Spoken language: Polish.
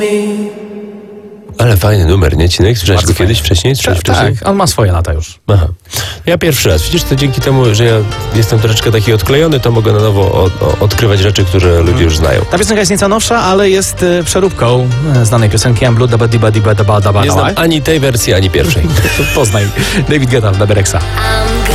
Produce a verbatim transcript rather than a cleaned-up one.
Ale fajny numer, nie, Cinek? Słyszałeś go kiedyś wcześniej? Słyszałeś Tak, wcześniej? tak, on ma swoje lata już. Aha. Ja pierwszy raz. Widzisz, to dzięki temu, że ja jestem troszeczkę taki odklejony, to mogę na nowo o, o, odkrywać rzeczy, które ludzie już znają. Ta piosenka jest nieco nowsza, ale jest y, przeróbką y, znanej piosenki I'm Blue Daba Diba Diba Daba Daba. Nie znam ani tej wersji, ani pierwszej. Poznaj. David Guetta w Daberexa.